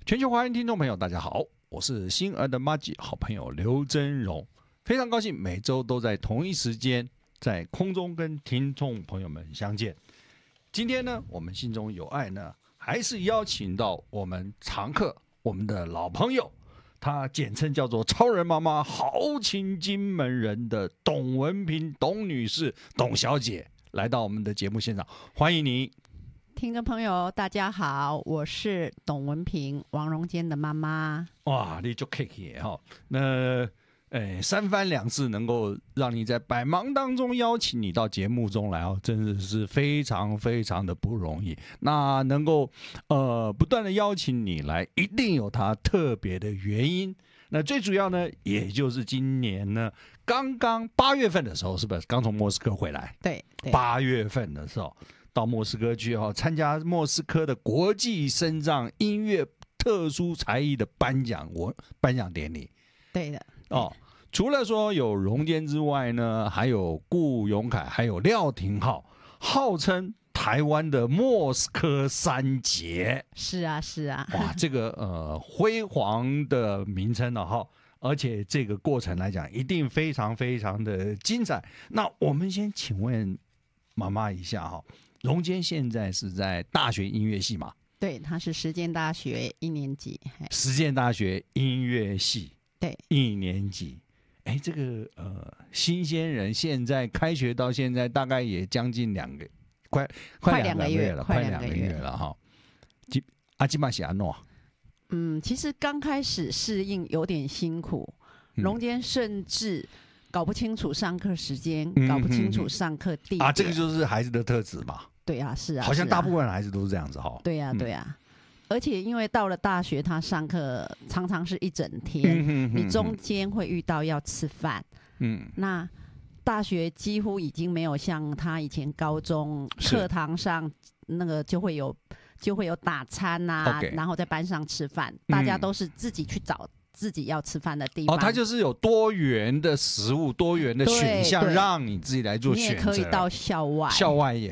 全球华人听众朋友，大家好，我是星儿的麻吉好朋友刘真荣，非常高兴每周都在同一时间在空中跟听众朋友们相见。今天呢，我们心中有爱呢，还是邀请到我们常客，我们的老朋友，他简称叫做超人妈妈豪情金门人的董文平董女士董小姐来到我们的节目现场，欢迎你。 听众朋友大家好，我是董文平，王荣坚的妈妈。 哇，你就客气哈，那三番两次能够让你在百忙当中邀请你到节目中来哦，真的是非常非常的不容易。那能够不断的邀请你来，一定有它特别的原因。那最主要呢，也就是今年呢，刚刚8月份的时候，是不是刚从莫斯科回来？ 对 ，8月份的时候到莫斯科去参加莫斯科的国际身障音乐特殊才艺的颁奖典礼。 对的哦。除了说有荣坚之外呢，还有顾永凯，还有廖廷浩，号称台湾的莫斯科三杰。 是啊， 哇，这个辉煌的名称了哈，而且这个过程来讲，一定非常非常的精彩。那我们先请问妈妈一下哈，荣坚现在是在大学音乐系嘛？ 对，他是实践大学1年级。 实践大学音乐系， 对 ，1年级。这个新鲜人现在开学到现在大概也将近快2个月了，快2个月了哈。基本上是其实刚开始适应有点辛苦，荣坚甚至搞不清楚上课时间，搞不清楚上课地点啊，这个就是孩子的特质嘛。 对啊，是啊， 好像大部分孩子都是这样子哈。 对啊。而且因为到了大学，他上课常常是一整天，你中间会遇到要吃饭。那大学几乎已经没有像他以前高中课堂上那个就会有打餐啊，然后在班上吃饭，大家都是自己去找自己要吃饭的地方。 它就是有多元的食物、多元的选项，让你自己来做选择。 你也可以到校外， 也